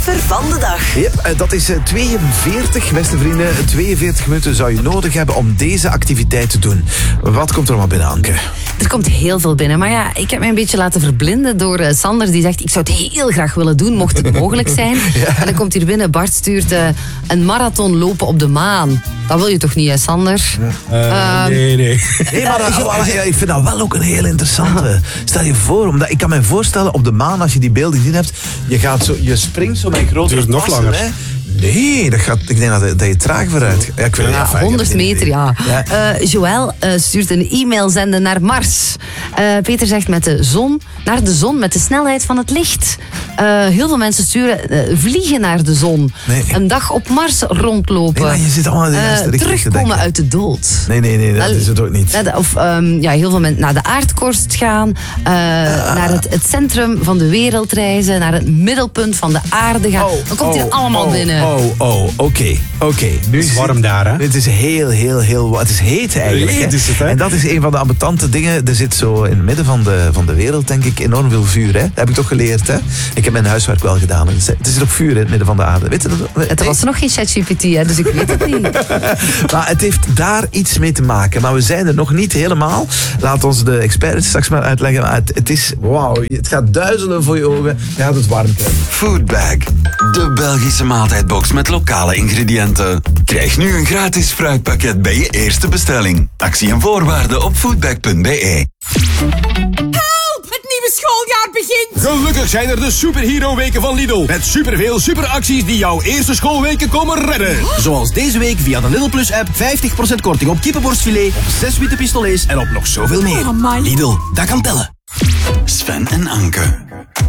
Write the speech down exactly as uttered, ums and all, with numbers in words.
cijfer van de dag. Yep, dat is tweeënveertig, beste vrienden. tweeënveertig minuten zou je nodig hebben om deze activiteit te doen. Wat komt er allemaal binnen, Anke? Er komt heel veel binnen. Maar ja, ik heb mij een beetje laten verblinden door uh, Sander. Die zegt, ik zou het heel graag willen doen, mocht het mogelijk zijn. Ja. En dan komt hier binnen, Bart stuurt uh, een marathon lopen op de maan. Dat wil je toch niet, hè, Sander? Uh, uh, nee, nee. Nee, maar uh, uh, ik vind dat wel ook een heel interessante. Stel je voor, omdat ik kan me voorstellen, op de maan, als je die beelden gezien hebt, je, gaat zo, je springt zo met grote duurt nog passen, langer. Hè? Nee, dat gaat, ik denk dat, dat je traag vooruit. Ja, ik weet, ja, ja, honderd meter, ja. ja. Uh, Joël uh, stuurt een e-mail zenden naar Mars. Uh, Peter zegt met de zon, naar de zon met de snelheid van het licht. Uh, heel veel mensen sturen uh, vliegen naar de zon. Nee. Een dag op Mars rondlopen. Nee, je zit allemaal in de juiste uh, richting terugkomen uit de dood. Nee, nee, nee, dat uh, is het ook niet. Uh, of um, ja, heel veel mensen naar de aardkorst gaan. Uh, uh, naar het, het centrum van de wereld reizen. Naar het middelpunt van de aarde gaan. Oh, Dan komt hij oh, allemaal oh, binnen. Oh, oh, oké, oké. Okay. Het is warm daar, hè? Het is heel, heel, heel... Het is heet eigenlijk. Heet is het, hè? En dat is een van de ambetante dingen. Er zit zo in het midden van de, van de wereld, denk ik, enorm veel vuur. Hè? Dat heb ik toch geleerd, hè? Ik heb mijn huiswerk wel gedaan. Het is ook vuur in het midden van de aarde. Weet je dat? Het was nog geen ChatGPT, hè? Dus ik weet het niet. Maar het heeft daar iets mee te maken. Maar we zijn er nog niet helemaal. Laat ons de experts straks maar uitleggen. Maar het, het is... Wauw, het gaat duizelen voor je ogen. Je gaat het warm krijgen. Foodbag. De Belgische maaltijdbox met lokale ingrediënten. Krijg nu een gratis fruitpakket bij je eerste bestelling. Actie en voorwaarden op foodbag punt be. Help! Het nieuwe schooljaar begint! Gelukkig zijn er de superhero-weken van Lidl. Met superveel superacties die jouw eerste schoolweken komen redden. Zoals deze week via de Lidl Plus app vijftig procent korting op kippenborstfilet, op zes witte pistolets en op nog zoveel meer. Oh, Lidl, dat kan tellen. Sven en Anke.